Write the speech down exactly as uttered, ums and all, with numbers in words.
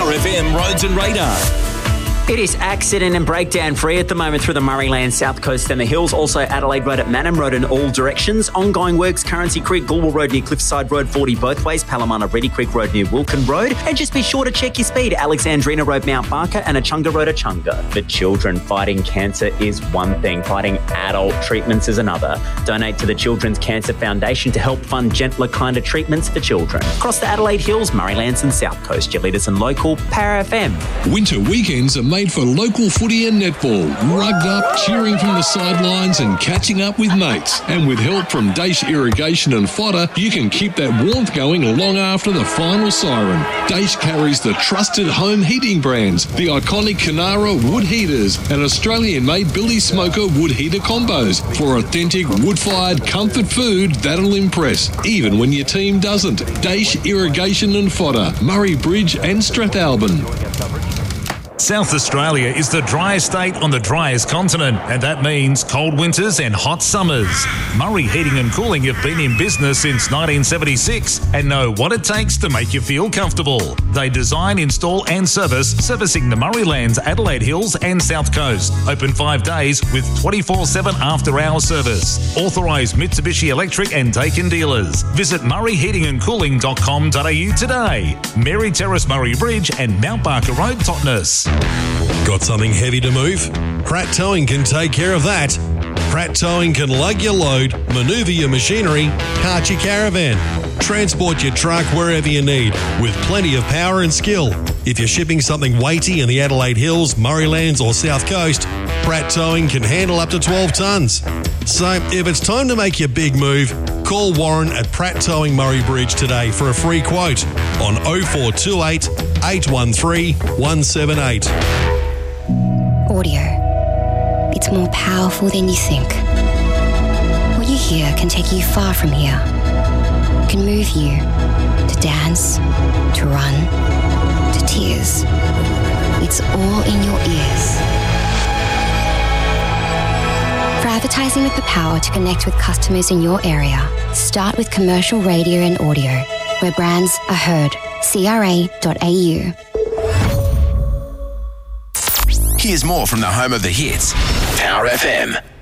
Power F M Roads and Radar. It is accident and breakdown free at the moment through the Murrayland, South Coast and the Hills. Also Adelaide Road at Manham Road in all directions. Ongoing works, Currency Creek, Goulwell Road near Cliffside Road, forty both ways. Palomana, Reddy Creek Road near Wilkin Road. And just be sure to check your speed. Alexandrina Road, Mount Barker and Achunga Road, Achunga. For children, fighting cancer is one thing. Fighting adult treatments is another. Donate to the Children's Cancer Foundation to help fund gentler, kinder treatments for children. Across the Adelaide Hills, Murraylands and South Coast. Your leaders and local, Power F M. Winter weekends are made for local footy and netball, rugged up, cheering from the sidelines and catching up with mates. And with help from Daesh Irrigation and Fodder, you can keep that warmth going long after the final siren. Daesh carries the trusted home heating brands, the iconic Canara wood heaters and Australian-made Billy Smoker wood heater combos for authentic wood-fired comfort food that'll impress, even when your team doesn't. Daesh Irrigation and Fodder, Murray Bridge and Strathalbyn. South Australia is the driest state on the driest continent, and that means cold winters and hot summers. Murray Heating and Cooling have been in business since nineteen seventy-six and know what it takes to make you feel comfortable. They design, install and service, servicing the Murraylands, Adelaide Hills and South Coast. Open five days with twenty-four seven after-hour service. Authorised Mitsubishi Electric and Daikin dealers. Visit murray heating and cooling dot com dot a u today. Mary Terrace, Murray Bridge and Mount Barker Road, Totnes. Got something heavy to move? Pratt Towing can take care of that. Pratt Towing can lug your load, manoeuvre your machinery, cart your caravan, transport your truck wherever you need, with plenty of power and skill. If you're shipping something weighty in the Adelaide Hills, Murraylands or South Coast, Pratt Towing can handle up to twelve tonnes. So if it's time to make your big move, call Warren at Pratt Towing Murray Bridge today for a free quote on oh four two eight, eight one three, one seven eight. Audio. It's more powerful than you think. What you hear can take you far from here. It can move you to dance, to run, to tears. It's all in your ears. For advertising with the power to connect with customers in your area, start with commercial radio and audio, where brands are heard. C R A dot A U. Here's more from the home of the hits, Power F M.